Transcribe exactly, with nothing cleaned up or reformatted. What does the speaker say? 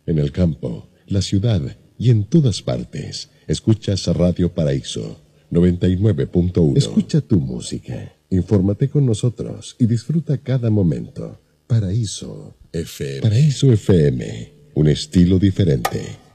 en el campo, la ciudad y en todas partes. Escuchas Radio Paraíso noventa y nueve punto uno. Escucha tu música, infórmate con nosotros y disfruta cada momento. Paraíso F M. Paraíso F M, un estilo diferente.